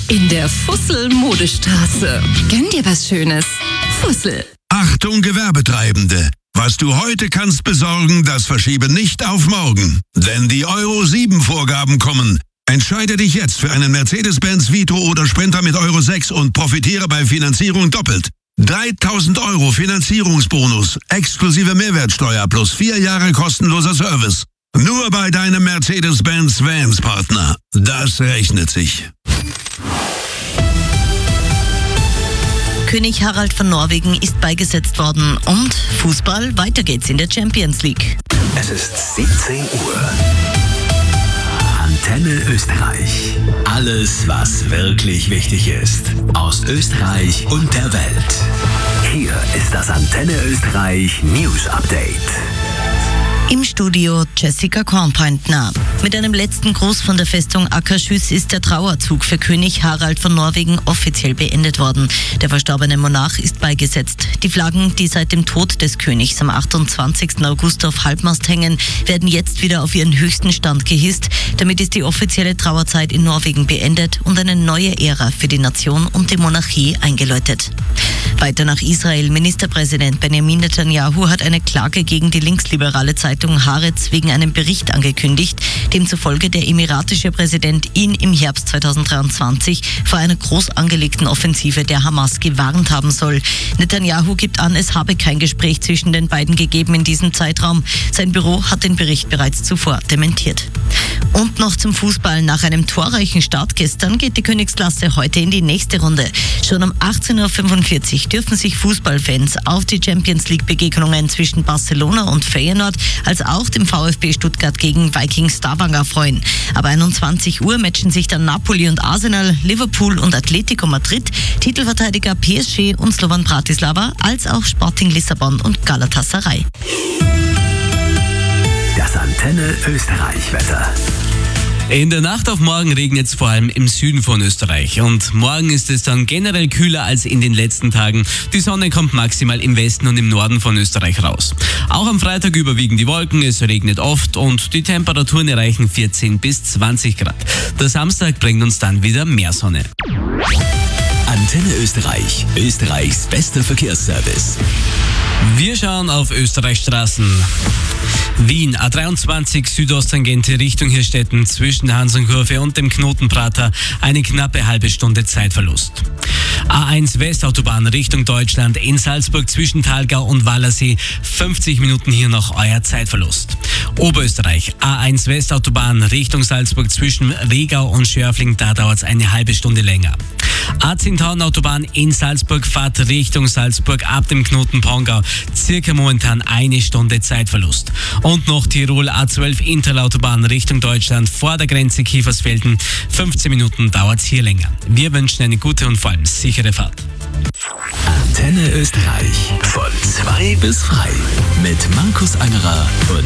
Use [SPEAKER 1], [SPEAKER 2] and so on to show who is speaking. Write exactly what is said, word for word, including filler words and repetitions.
[SPEAKER 1] in der Fussel-Modestraße. Gönn dir was Schönes. Fussel.
[SPEAKER 2] Achtung Gewerbetreibende! Was du heute kannst besorgen, das verschiebe nicht auf morgen. Denn die Euro sieben Vorgaben kommen. Entscheide dich jetzt für einen Mercedes-Benz Vito oder Sprinter mit Euro sechs und profitiere bei Finanzierung doppelt. dreitausend Euro Finanzierungsbonus, exklusive Mehrwertsteuer plus vier Jahre kostenloser Service. Nur bei deinem Mercedes-Benz Vans-Partner. Das rechnet sich.
[SPEAKER 3] König Harald von Norwegen ist beigesetzt worden und Fußball, weiter geht's in der Champions League.
[SPEAKER 4] Es ist siebzehn Uhr. Antenne Österreich. Alles, was wirklich wichtig ist. Aus Österreich und der Welt. Hier ist das Antenne Österreich News Update.
[SPEAKER 3] Im Studio Jessica Kornpointner. Mit einem letzten Gruß von der Festung Akershus ist der Trauerzug für König Harald von Norwegen offiziell beendet worden. Der verstorbene Monarch ist beigesetzt. Die Flaggen, die seit dem Tod des Königs am achtundzwanzigsten August auf Halbmast hängen, werden jetzt wieder auf ihren höchsten Stand gehisst. Damit ist die offizielle Trauerzeit in Norwegen beendet und eine neue Ära für die Nation und die Monarchie eingeläutet. Weiter nach Israel. Ministerpräsident Benjamin Netanyahu hat eine Klage gegen die linksliberale Zeitung Haaretz wegen einem Bericht angekündigt, demzufolge der emiratische Präsident ihn im Herbst zweitausenddreiundzwanzig vor einer groß angelegten Offensive der Hamas gewarnt haben soll. Netanyahu gibt an, es habe kein Gespräch zwischen den beiden gegeben in diesem Zeitraum. Sein Büro hat den Bericht bereits zuvor dementiert. Und noch zum Fußball. Nach einem torreichen Start gestern geht die Königsklasse heute in die nächste Runde. Schon um achtzehn Uhr fünfundvierzig dürfen sich Fußballfans auf die Champions League Begegnungen zwischen Barcelona und Feyenoord als auch dem VfB Stuttgart gegen Viking Stavanger freuen. Aber einundzwanzig Uhr matchen sich dann Napoli und Arsenal, Liverpool und Atletico Madrid, Titelverteidiger P S G und Slovan Bratislava, als auch Sporting Lissabon und Galatasaray.
[SPEAKER 4] Das Antenne Österreich Wetter.
[SPEAKER 5] In der Nacht auf morgen regnet es vor allem im Süden von Österreich. Und morgen ist es dann generell kühler als in den letzten Tagen. Die Sonne kommt maximal im Westen und im Norden von Österreich raus. Auch am Freitag überwiegen die Wolken, es regnet oft und die Temperaturen erreichen vierzehn bis zwanzig Grad. Der Samstag bringt uns dann wieder mehr Sonne.
[SPEAKER 4] Antenne Österreich, Österreichs bester Verkehrsservice.
[SPEAKER 5] Wir schauen auf Österreichs Straßen. Wien, A dreiundzwanzig Südosttangente Richtung Hirstetten zwischen Hansenkurve und dem Knotenprater, eine knappe halbe Stunde Zeitverlust. A eins Westautobahn Richtung Deutschland in Salzburg zwischen Thalgau und Wallersee, fünfzig Minuten hier noch euer Zeitverlust. Oberösterreich, A eins Westautobahn Richtung Salzburg zwischen Regau und Schörfling, da dauert es eine halbe Stunde länger. A zehn Autobahn in Salzburg, Fahrt Richtung Salzburg ab dem Knoten Pongau, circa momentan eine Stunde Zeitverlust. Und noch Tirol, A zwölf Interlautobahn Richtung Deutschland vor der Grenze Kiefersfelden, fünfzehn Minuten dauert es hier länger. Wir wünschen eine gute und vor allem sichere Fahrt.
[SPEAKER 4] Antenne Österreich von zwei bis frei mit Markus Angerer und